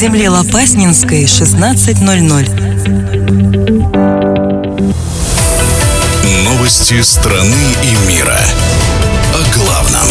земле Лопаснинской, 16:00. Новости страны и мира. О главном.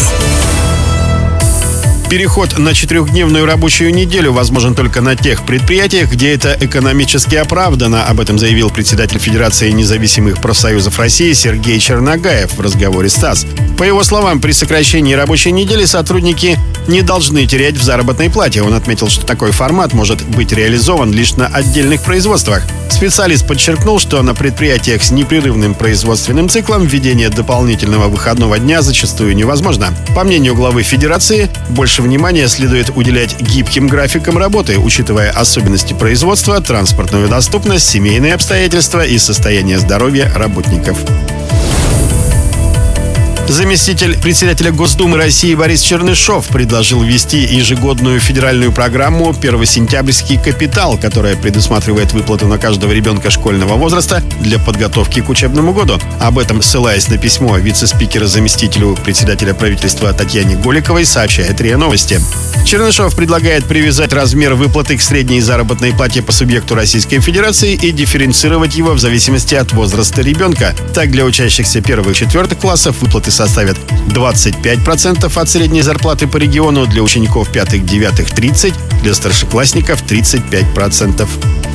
Переход на 4-дневную рабочую неделю возможен только на тех предприятиях, где это экономически оправдано. Об этом заявил председатель Федерации независимых профсоюзов России Сергей Черногаев в разговоре с ТАСС. По его словам, при сокращении рабочей недели сотрудники не должны терять в заработной плате. Он отметил, что такой формат может быть реализован лишь на отдельных производствах. Специалист подчеркнул, что на предприятиях с непрерывным производственным циклом введение дополнительного выходного дня зачастую невозможно. По мнению главы Федерации, больше внимания следует уделять гибким графикам работы, учитывая особенности производства, транспортную доступность, семейные обстоятельства и состояние здоровья работников. Заместитель председателя Госдумы России Борис Чернышов предложил ввести ежегодную федеральную программу «Первосентябрьский капитал», которая предусматривает выплату на каждого ребенка школьного возраста для подготовки к учебному году. Об этом, ссылаясь на письмо вице-спикера заместителю председателя правительства Татьяне Голиковой, сообщает РИА Новости. Чернышов предлагает привязать размер выплаты к средней заработной плате по субъекту Российской Федерации и дифференцировать его в зависимости от возраста ребенка. Так, для учащихся 1-4 классов выплаты составят 25% от средней зарплаты по региону, для учеников 5-9 – 30%, для старшеклассников 35%.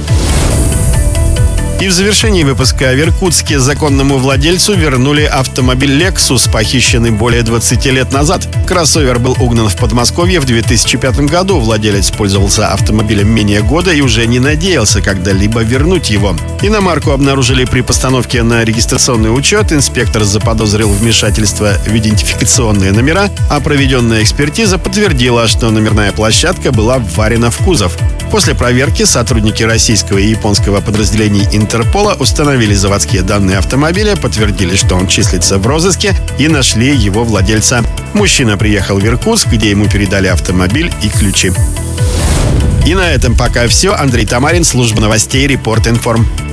И в завершении выпуска: в Иркутске законному владельцу вернули автомобиль Lexus, похищенный более 20 лет назад. Кроссовер был угнан в Подмосковье в 2005 году. Владелец пользовался автомобилем менее года и уже не надеялся когда-либо вернуть его. Иномарку обнаружили при постановке на регистрационный учет. Инспектор заподозрил вмешательство в идентификационные номера, а проведенная экспертиза подтвердила, что номерная площадка была вварена в кузов. После проверки сотрудники российского и японского подразделений Интерпола установили заводские данные автомобиля, подтвердили, что он числится в розыске, и нашли его владельца. Мужчина приехал в Иркутск, где ему передали автомобиль и ключи. И на этом пока все. Андрей Тамарин, служба новостей Репорт Информ.